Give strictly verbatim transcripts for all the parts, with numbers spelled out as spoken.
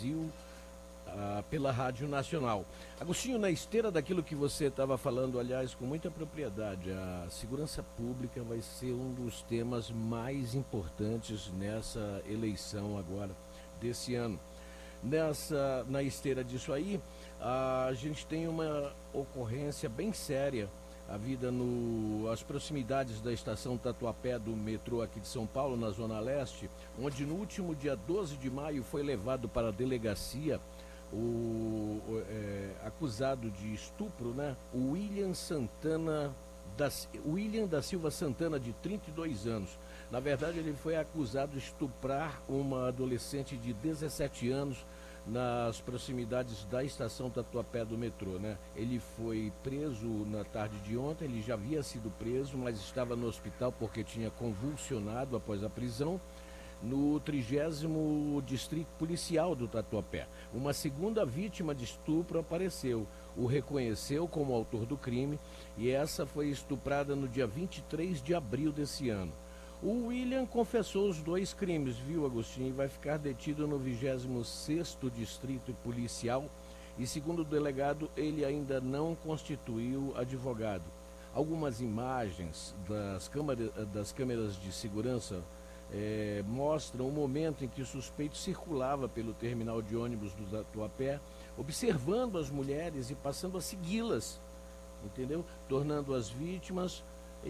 ah, pela Rádio Nacional. Agostinho, na esteira daquilo que você estava falando, aliás, com muita propriedade, a segurança pública vai ser um dos temas mais importantes nessa eleição agora desse ano. Nessa, na esteira disso aí, a gente tem uma ocorrência bem séria, a vida no, as proximidades da estação Tatuapé do metrô aqui de São Paulo, na Zona Leste, onde no último dia doze de maio foi levado para a delegacia o, o é, acusado de estupro, né? O William Santana, da, William da Silva Santana, de trinta e dois anos. Na verdade, ele foi acusado de estuprar uma adolescente de dezessete anos nas proximidades da estação Tatuapé do metrô, né? Ele foi preso na tarde de ontem, ele já havia sido preso, mas estava no hospital porque tinha convulsionado após a prisão, no trigésimo Distrito Policial do Tatuapé. Uma segunda vítima de estupro apareceu, o reconheceu como autor do crime e essa foi estuprada no dia vinte e três de abril desse ano. O William confessou os dois crimes, viu, Agostinho? E vai ficar detido no vigésimo sexto Distrito Policial e, segundo o delegado, ele ainda não constituiu advogado. Algumas imagens das câmeras, das câmeras de segurança eh, mostram o momento em que o suspeito circulava pelo terminal de ônibus do Tatuapé, observando as mulheres e passando a segui-las, entendeu? Tornando as vítimas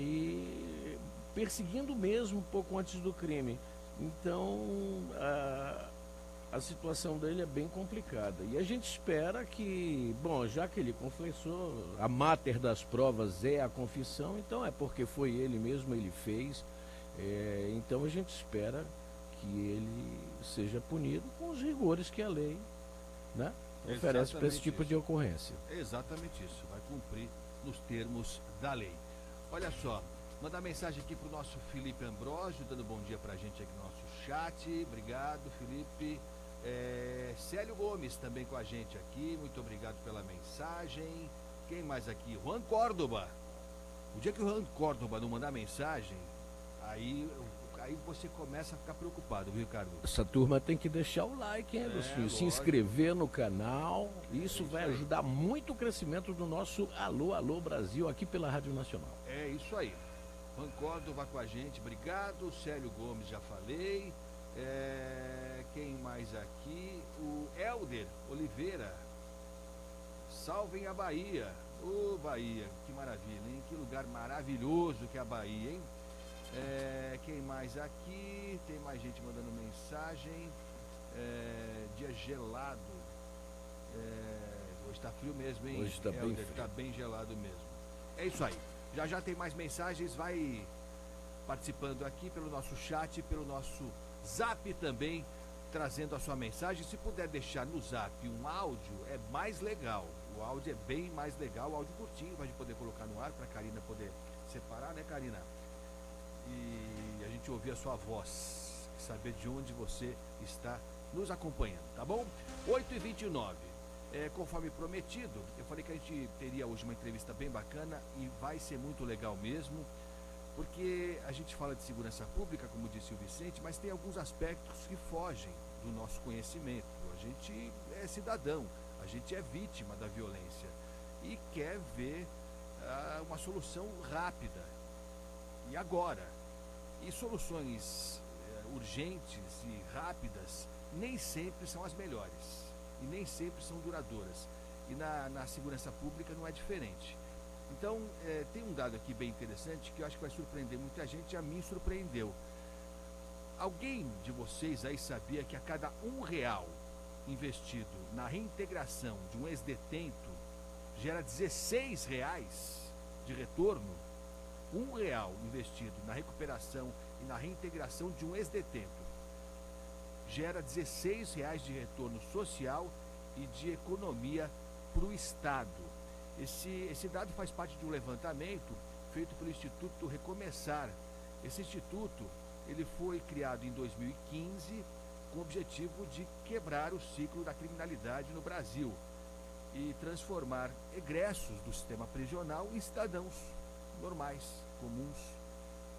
e perseguindo mesmo um pouco antes do crime. Então, a, a situação dele é bem complicada. E a gente espera que, bom, já que ele confessou, a máter das provas é a confissão, então é porque foi ele mesmo, ele fez. É, então a gente espera que ele seja punido com os rigores que a lei, né, oferece para esse tipo isso. de ocorrência. É exatamente isso, vai cumprir nos termos da lei. Olha só, mandar mensagem aqui pro nosso Felipe Ambrosio, dando bom dia pra gente aqui no nosso chat. Obrigado, Felipe. É, Célio Gomes também com a gente aqui, muito obrigado pela mensagem. Quem mais aqui? Juan Córdoba. O dia que o Juan Córdoba não mandar mensagem, aí, aí você começa a ficar preocupado, viu, Ricardo? Essa turma tem que deixar o like, hein, Agostinho? É, se inscrever no canal. Isso, é isso vai aí. ajudar muito o crescimento do nosso Alô, Alô Brasil aqui pela Rádio Nacional. É isso aí. Juan Córdoba com a gente, obrigado. Célio Gomes, já falei. É, quem mais aqui? O Helder Oliveira. Salvem a Bahia. Ô, Bahia, que maravilha, hein? Que lugar maravilhoso que é a Bahia, hein? É, quem mais aqui? Tem mais gente mandando mensagem. É, dia gelado. É, hoje tá frio mesmo, hein? Hoje tá Helder, bem frio. Tá bem gelado mesmo. É isso aí. Já já tem mais mensagens, vai participando aqui pelo nosso chat, pelo nosso zap também, trazendo a sua mensagem. Se puder deixar no zap um áudio, é mais legal. O áudio é bem mais legal, o áudio curtinho, pra gente poder colocar no ar, pra Karina poder separar, né, Karina? E a gente ouvir a sua voz, saber de onde você está nos acompanhando, tá bom? oito e vinte e nove. É, conforme prometido, eu falei que a gente teria hoje uma entrevista bem bacana e vai ser muito legal mesmo, porque a gente fala de segurança pública, como disse o Vicente, mas tem alguns aspectos que fogem do nosso conhecimento. A gente é cidadão, a gente é vítima da violência e quer ver ah, uma solução rápida e agora. E soluções eh, urgentes e rápidas nem sempre são as melhores. E nem sempre são duradouras. E na, na segurança pública não é diferente. Então, é, tem um dado aqui bem interessante que eu acho que vai surpreender muita gente, e a mim surpreendeu. Alguém de vocês aí sabia que a cada um real investido na reintegração de um ex-detento gera dezesseis reais de retorno? Um real investido na recuperação e na reintegração de um ex-detento gera dezesseis reais de retorno social e de economia para o Estado. Esse, esse dado faz parte de um levantamento feito pelo Instituto Recomeçar. Esse instituto ele foi criado em dois mil e quinze com o objetivo de quebrar o ciclo da criminalidade no Brasil e transformar egressos do sistema prisional em cidadãos normais, comuns,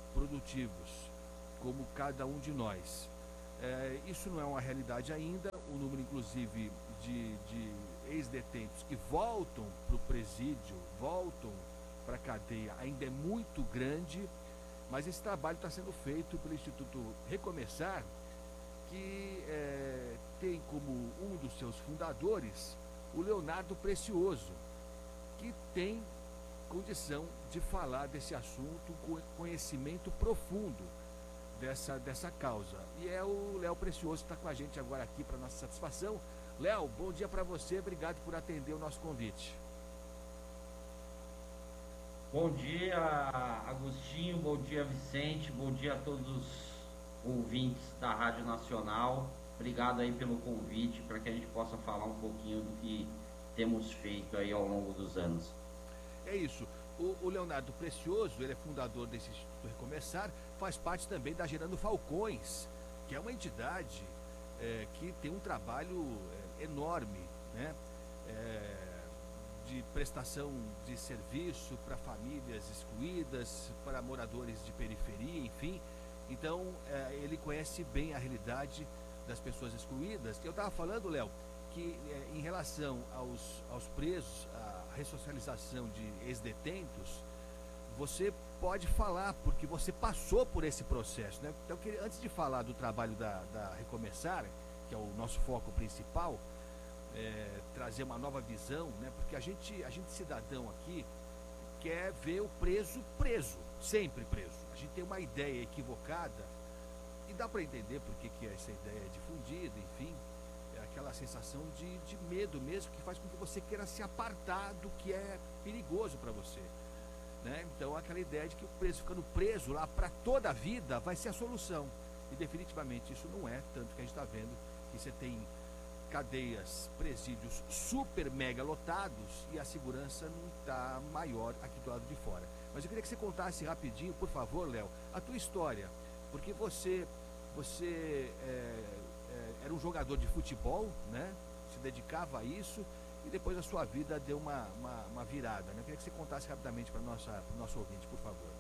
produtivos, como cada um de nós. É, isso não é uma realidade ainda. o número, inclusive, de, de ex-detentos que voltam para o presídio, voltam para a cadeia, ainda é muito grande, mas esse trabalho está sendo feito pelo Instituto Recomeçar, que é, tem como um dos seus fundadores o Leonardo Precioso, que tem condição de falar desse assunto com conhecimento profundo dessa, dessa causa. E é o Léo Precioso que está com a gente agora aqui para nossa satisfação. Léo, bom dia para você, obrigado por atender o nosso convite. Bom dia, Agostinho, bom dia, Vicente, bom dia a todos os ouvintes da Rádio Nacional. Obrigado aí pelo convite, para que a gente possa falar um pouquinho do que temos feito aí ao longo dos anos. É isso. O, o Leonardo Precioso, ele é fundador desse Instituto Recomeçar, faz parte também da Gerando Falcões, que é uma entidade é, que tem um trabalho é, enorme, né? É, de prestação de serviço para famílias excluídas, para moradores de periferia, enfim. Então, é, ele conhece bem a realidade das pessoas excluídas. Eu estava falando, Léo, que é, em relação aos, aos presos, a ressocialização de ex-detentos, você pode falar, porque você passou por esse processo, né? Então, que, antes de falar do trabalho da, da Recomeçar, que é o nosso foco principal, é, trazer uma nova visão, né? Porque a gente, a gente cidadão aqui quer ver o preso preso, sempre preso. A gente tem uma ideia equivocada e dá para entender por que que essa ideia é difundida, enfim, é aquela sensação de, de medo mesmo, que faz com que você queira se apartar do que é perigoso para você, né? Então aquela ideia de que o preso ficando preso lá para toda a vida vai ser a solução, e definitivamente isso não é, tanto que a gente está vendo que você tem cadeias, presídios super mega lotados e a segurança não está maior aqui do lado de fora. Mas eu queria que você contasse rapidinho, por favor, Léo, a tua história, porque você, você é, é, era um jogador de futebol, né? Se dedicava a isso e depois a sua vida deu uma, uma, uma virada, né? Eu queria que você contasse rapidamente para o nosso ouvinte, por favor.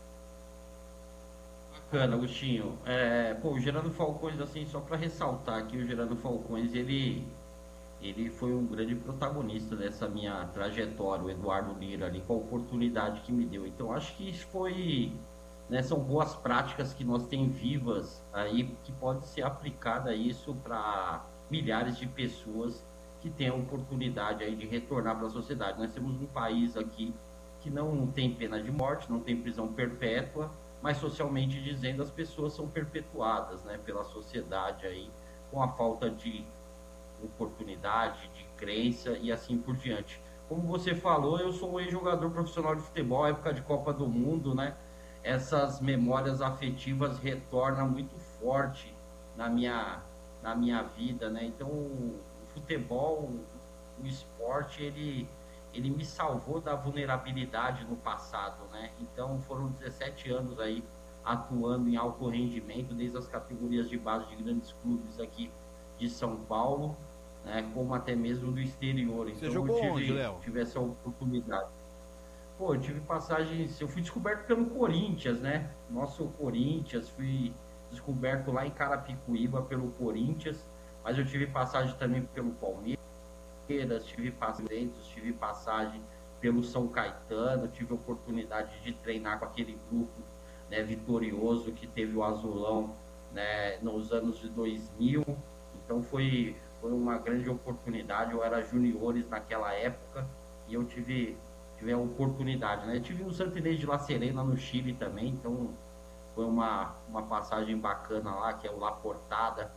Bacana, Agostinho. É, pô, o Gerando Falcões, assim, só para ressaltar que o Gerando Falcões, ele, ele foi um grande protagonista dessa minha trajetória, o Eduardo Lira ali, com a oportunidade que me deu. Então, acho que isso foi, né, são boas práticas que nós temos vivas aí, que pode ser aplicada isso para milhares de pessoas que têm a oportunidade aí de retornar para a sociedade. Nós temos um país aqui que não tem pena de morte, não tem prisão perpétua, mas socialmente dizendo, as pessoas são perpetuadas, né, pela sociedade aí, com a falta de oportunidade, de crença e assim por diante. Como você falou, eu sou um ex-jogador profissional de futebol, época de Copa do Mundo, né? Essas memórias afetivas retornam muito forte na minha, na minha vida, né? Então, o futebol, o esporte, ele... ele me salvou da vulnerabilidade no passado, né? Então foram dezessete anos aí atuando em alto rendimento, desde as categorias de base de grandes clubes aqui de São Paulo, né? Como até mesmo do exterior. Você então jogou eu tive, onde, Léo? tive essa oportunidade. Pô, eu tive passagens, eu fui descoberto pelo Corinthians, né? Nosso Corinthians, fui descoberto lá em Carapicuíba pelo Corinthians, mas eu tive passagem também pelo Palmeiras, tive passagem, tive passagem pelo São Caetano, tive a oportunidade de treinar com aquele grupo, né, vitorioso que teve o Azulão, né, nos anos de dois mil. Então foi, foi uma grande oportunidade. Eu era juniores naquela época e eu tive, tive a oportunidade, né? Eu tive um Santo Inês de La Serena no Chile também, então foi uma, uma passagem bacana lá, que é o La Portada.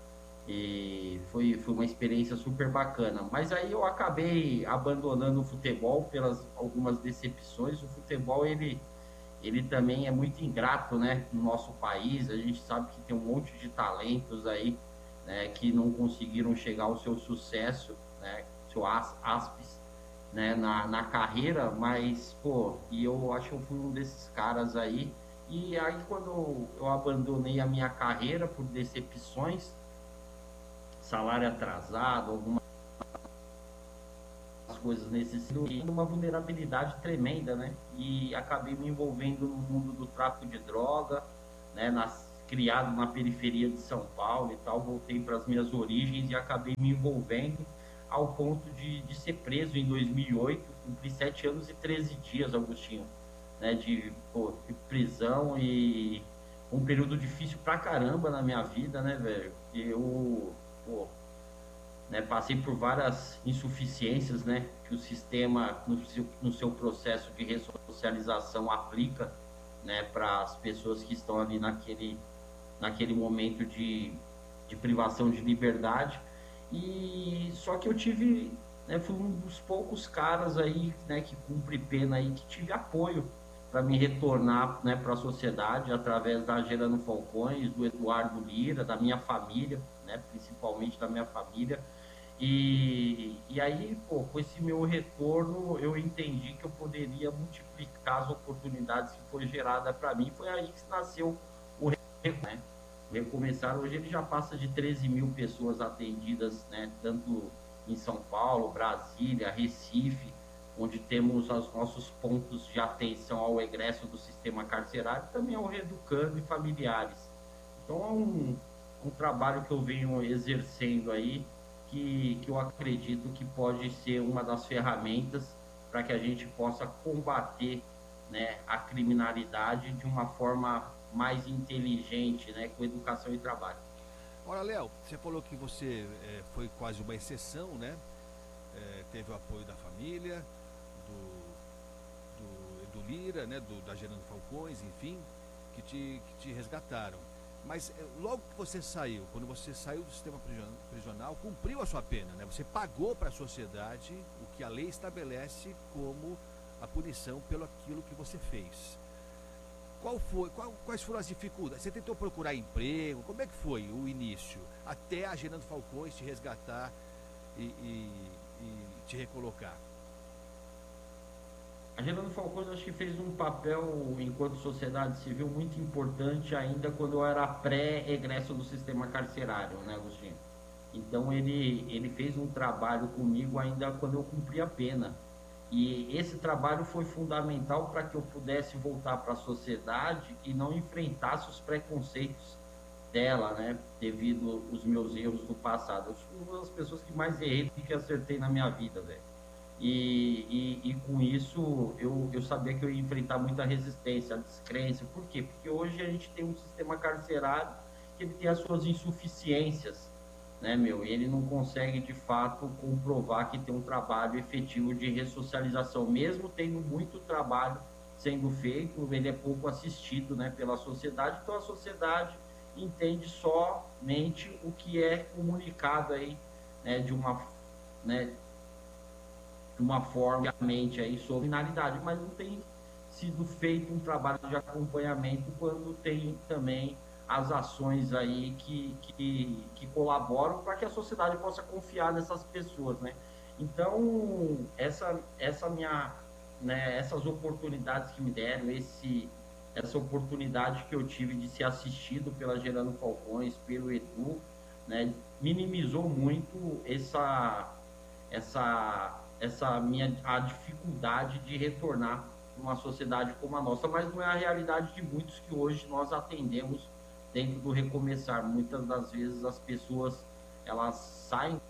E foi, foi uma experiência super bacana. Mas aí eu acabei abandonando o futebol pelas algumas decepções. O futebol, ele, ele também é muito ingrato, né, no nosso país. A gente sabe que tem um monte de talentos aí, né, que não conseguiram chegar ao seu sucesso, né, seu ápice, né, na, na carreira. Mas, pô, e eu acho que eu fui um desses caras aí. E aí quando eu abandonei a minha carreira por decepções, salário atrasado, algumas coisas nesse sentido, uma vulnerabilidade tremenda, né? E acabei me envolvendo no mundo do tráfico de droga, né? Nas, criado na periferia de São Paulo e tal, voltei para as minhas origens e acabei me envolvendo ao ponto de, de ser preso em dois mil e oito, cumpri sete anos e treze dias, Augustinho, né, de, pô, de prisão, e um período difícil pra caramba na minha vida, né, velho? Eu, pô, né, passei por várias insuficiências, né, que o sistema, no seu, no seu processo de ressocialização, aplica, né, para as pessoas que estão ali naquele, naquele momento de, de privação de liberdade. E só que eu tive, né, fui um dos poucos caras aí, né, que cumpre pena aí, que tive apoio para me retornar, né, para a sociedade através da Gerando Falcões, do Eduardo Lira, da minha família, né, principalmente da minha família. E, e aí, pô, com esse meu retorno, eu entendi que eu poderia multiplicar as oportunidades que foi gerada para mim. Foi aí que nasceu o Recomeçar, né? O Recomeçar, hoje ele já passa de treze mil pessoas atendidas, né? Tanto em São Paulo, Brasília, Recife, onde temos os nossos pontos de atenção ao egresso do sistema carcerário, também ao reeducando e familiares. Então é um, um trabalho que eu venho exercendo aí, que, que eu acredito que pode ser uma das ferramentas para que a gente possa combater, né, a criminalidade de uma forma mais inteligente, né, com educação e trabalho. Ora, Léo, você falou que você é, foi quase uma exceção, né? É, teve o apoio da família, do, do Edu Lira, né, do, da Gerando Falcões, enfim, que te, que te resgataram. Mas logo que você saiu, quando você saiu do sistema prisional, cumpriu a sua pena, né? Você pagou para a sociedade o que a lei estabelece como a punição pelo aquilo que você fez. Qual foi, qual, quais foram as dificuldades? Você tentou procurar emprego? Como é que foi o início? Até a Gerando Falcões te resgatar e, e, e te recolocar. A Gerando Falcões, acho que fez um papel, enquanto sociedade civil, muito importante ainda quando eu era pré-egresso do sistema carcerário, né, Agostinho? Então, ele, ele fez um trabalho comigo ainda quando eu cumpri a pena. E esse trabalho foi fundamental para que eu pudesse voltar para a sociedade e não enfrentasse os preconceitos dela, né, devido aos meus erros do passado. Eu sou uma das pessoas que mais errei e que acertei na minha vida, velho. E, e, e com isso eu, eu sabia que eu ia enfrentar muita resistência, a descrença. Por quê? Porque hoje a gente tem um sistema carcerário que ele tem as suas insuficiências, né, meu? E ele não consegue de fato comprovar que tem um trabalho efetivo de ressocialização, mesmo tendo muito trabalho sendo feito, ele é pouco assistido, né, pela sociedade. Então a sociedade entende somente o que é comunicado aí, né, de uma, né, de uma forma aí sobre finalidade, mas não tem sido feito um trabalho de acompanhamento quando tem também as ações aí que, que, que colaboram para que a sociedade possa confiar nessas pessoas, né? Então, essa, essa minha, né, essas oportunidades que me deram, esse, essa oportunidade que eu tive de ser assistido pela Gerando Falcões, pelo Edu, né, minimizou muito essa, essa, essa minha a dificuldade de retornar numa sociedade como a nossa, mas não é a realidade de muitos que hoje nós atendemos dentro do Recomeçar. Muitas das vezes as pessoas, elas saem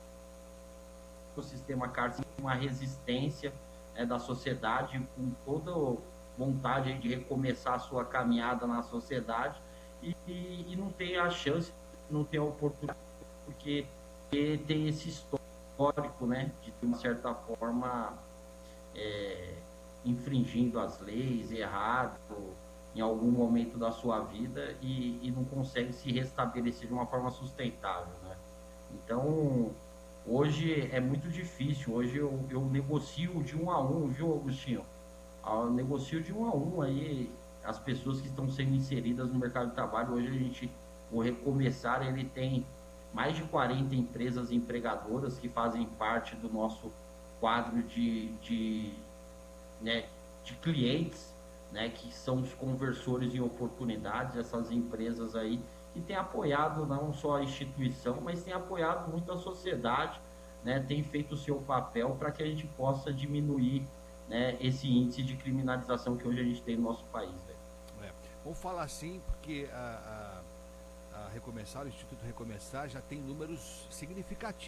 do sistema carcerário com uma resistência, né, da sociedade, com toda vontade de recomeçar a sua caminhada na sociedade e, e, e não tem a chance, não tem a oportunidade, porque tem esse histórico, né, de, de uma certa forma, é, infringindo as leis, errado em algum momento da sua vida e, e não consegue se restabelecer de uma forma sustentável, né? Então, hoje é muito difícil. Hoje eu, eu negocio de um a um, viu, Agostinho? Eu negocio de um a um aí as pessoas que estão sendo inseridas no mercado de trabalho. Hoje a gente, o Recomeçar, ele tem mais de quarenta empresas empregadoras que fazem parte do nosso quadro de, de, né, de clientes, né, que são os conversores em oportunidades, essas empresas aí que têm apoiado não só a instituição, mas têm apoiado muito a sociedade, né, tem feito o seu papel para que a gente possa diminuir, né, esse índice de criminalização que hoje a gente tem no nosso país. Né? É. Vamos falar assim, porque a, a, a Recomeçar, o Instituto Recomeçar, já tem números significativos.